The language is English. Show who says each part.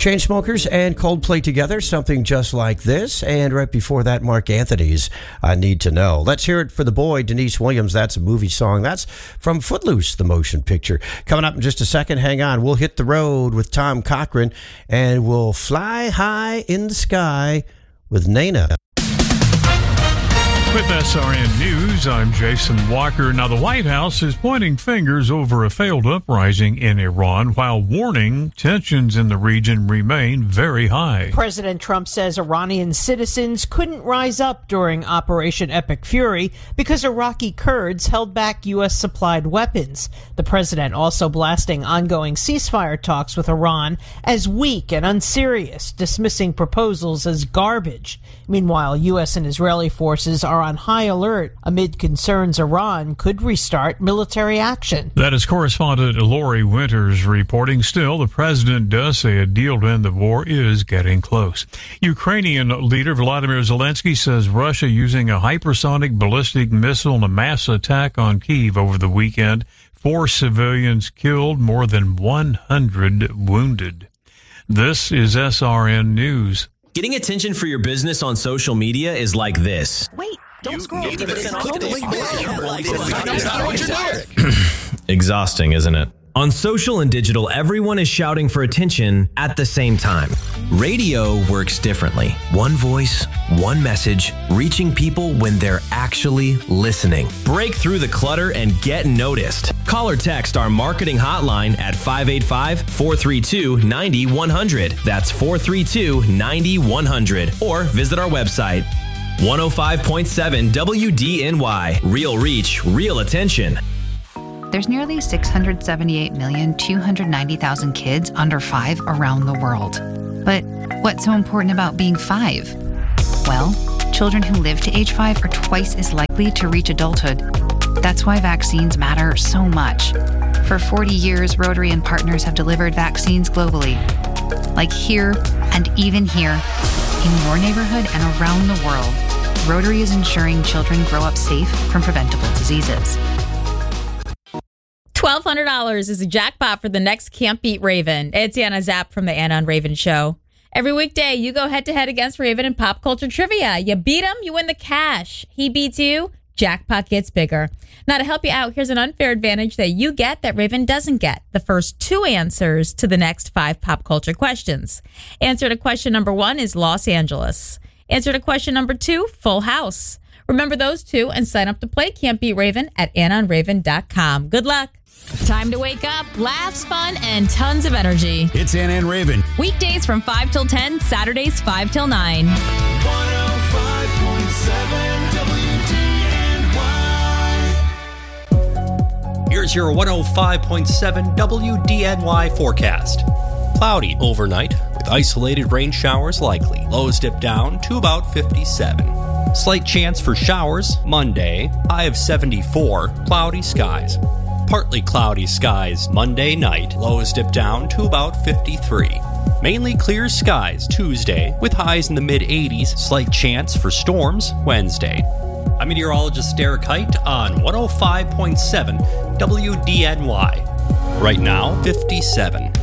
Speaker 1: Chainsmokers and Coldplay together, something just like this. And right before that, Mark Anthony's I Need to Know. Let's hear it for the boy, Denise Williams. That's a movie song. That's from Footloose, the motion picture. Coming up in just a second, hang on. We'll hit the road with Tom Cochran, and we'll fly high in the sky with Nana.
Speaker 2: With SRN News, I'm Jason Walker. Now, the White House is pointing fingers over a failed uprising in Iran while warning tensions in the region remain very high.
Speaker 3: President Trump says Iranian citizens couldn't rise up during Operation Epic Fury because Iraqi Kurds held back U.S.-supplied weapons. The president also blasting ongoing ceasefire talks with Iran as weak and unserious, dismissing proposals as garbage. Meanwhile, U.S. and Israeli forces are on high alert amid concerns Iran could restart military action.
Speaker 2: That is correspondent Lori Winters reporting. Still, the president does say a deal to end the war is getting close. Ukrainian leader Volodymyr Zelensky says Russia using a hypersonic ballistic missile in a mass attack on Kyiv over the weekend. 4 civilians killed, more than 100 wounded. This is SRN News.
Speaker 4: Getting attention for your business on social media is like this.
Speaker 5: Wait, don't scroll.
Speaker 4: Exhausting, isn't it? On social and digital, everyone is shouting for attention at the same time. Radio works differently. One voice, one message, reaching people when they're actually listening. Break through the clutter and get noticed. Call or text our marketing hotline at 585-432-9100. That's 432-9100. Or visit our website, 105.7 WDNY. Real reach, real attention.
Speaker 6: There's nearly 678,290,000 kids under 5 around the world. But what's so important about being 5? Well, children who live to age 5 are twice as likely to reach adulthood. That's why vaccines matter so much. For 40 years, Rotary and partners have delivered vaccines globally. Like here and even here, in your neighborhood and around the world, Rotary is ensuring children grow up safe from preventable diseases.
Speaker 7: $1,200 is a jackpot for the next Can't Beat Raven. It's Anna Zapp from the Anna and Raven Show. Every weekday, you go head-to-head against Raven in pop culture trivia. You beat him, you win the cash. He beats you, jackpot gets bigger. Now, to help you out, here's an unfair advantage that you get that Raven doesn't get. The first 2 answers to the next 5 pop culture questions. Answer to question number 1 is Los Angeles. Answer to question number 2, Full House. Remember those 2 and sign up to play Can't Beat Raven at AnnaandRaven.com. Good luck. Time to wake up, laughs, fun, and tons of energy.
Speaker 8: It's Anna and Raven.
Speaker 7: Weekdays from 5 till 10, Saturdays 5 till 9.
Speaker 8: 105.7 WDNY.
Speaker 9: Here's your 105.7 WDNY forecast. Cloudy overnight with isolated rain showers likely. Lows dip down to about 57. Slight chance for showers Monday, high of 74, cloudy skies. Partly cloudy skies Monday night, lows dip down to about 53. Mainly clear skies Tuesday, with highs in the mid-80s, slight chance for storms Wednesday. I'm meteorologist Derek Height on 105.7 WDNY. Right now, 57.